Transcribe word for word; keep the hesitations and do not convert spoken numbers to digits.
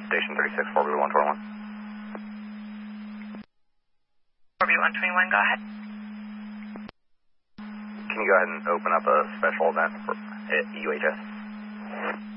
Station thirty-six, four B one twenty-one. four B one twenty-one, go ahead. Can you go ahead and open up a special event for uh, U H S?